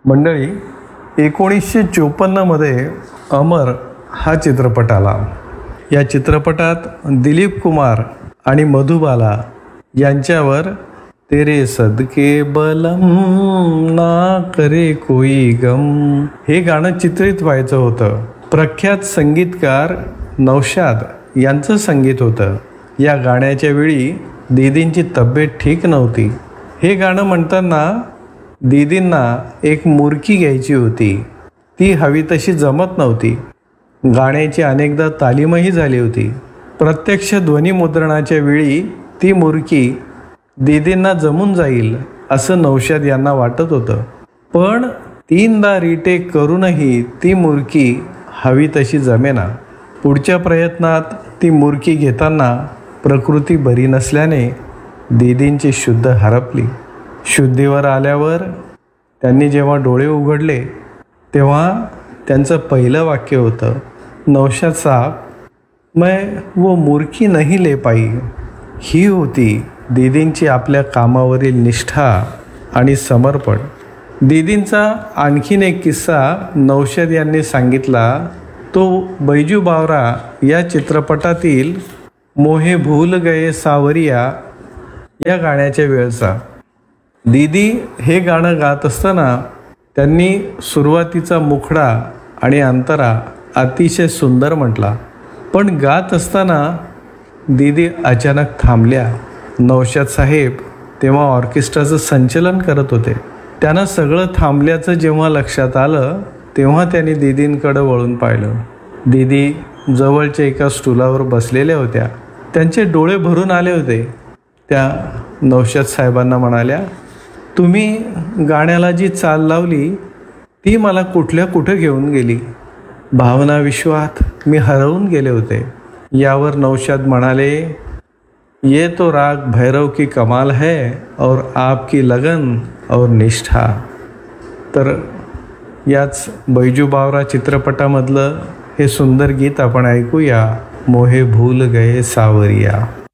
मंडळी, 1954मध्ये अमर हा चित्रपट आला. या चित्रपटात दिलीप कुमार आणि मधुबाला यांच्यावर तेरे सदके बलम ना करे कोई गम हे गाणं चित्रित व्हायचं होतं. प्रख्यात संगीतकार नौशाद यांचं संगीत होतं. या गाण्याच्या वेळी दीदींची तब्येत ठीक नव्हती. हे गाणं म्हणताना दीदींना एक मुरकी घ्यायची होती. ती हवी तशी जमत नव्हती. गाण्याची अनेकदा तालीमही झाली होती. प्रत्यक्ष ध्वनिमुद्रणाच्या वेळी ती मुरकी दीदींना जमून जाईल असं नौशाद यांना वाटत होतं. पण 3दा रिटेक करूनही ती मुरकी हवी तशी जमेना. पुढच्या प्रयत्नात ती मुरकी घेताना प्रकृती बरी नसल्याने दीदींची शुद्ध हरपली. शुद्धीवर आल्यावर त्यांनी जेव्हा डोळे उघडले तेव्हा त्यांचं पहिलं वाक्य होतं, नौशाद साहब, मैं वो मुरकी नहीं ले पाई. ही होती दीदींची आपल्या कामावरील निष्ठा आणि समर्पण. दीदींचा आणखीन एक किस्सा नौशाद यांनी सांगितला. तो बैजू बावरा या चित्रपटातील मोहे भूल गए सावरिया या गाण्याच्या वेळचा. दीदी हे गाणं गात असताना त्यांनी सुरुवातीचा मुखडा आणि अंतरा अतिशय सुंदर म्हटला. पण गात असताना दीदी अचानक थांबल्या. नौशाद साहेब तेव्हा ऑर्केस्ट्राचं संचलन करत होते. त्यांना सगळं थांबल्याचं जेव्हा लक्षात आलं तेव्हा त्यांनी दीदींकडे वळून पाहिलं. दीदी जवळच्या एका स्टूलावर बसलेल्या होत्या. त्यांचे डोळे भरून आले होते. त्या नौशाद साहेबांना म्हणाल्या, तुम्ही गाण्याला जी चाल लावली ती मला कुठं घेऊन गेली. भावना विश्वात मी हरवून गेले होते. यावर नौशाद म्हणाले, ये तो राग भैरव की कमाल है और आपकी लगन और निष्ठा. तर याच बैजू बावरा चित्रपटामधलं हे सुंदर गीत आपण ऐकूया, मोहे भूल गए सावरिया.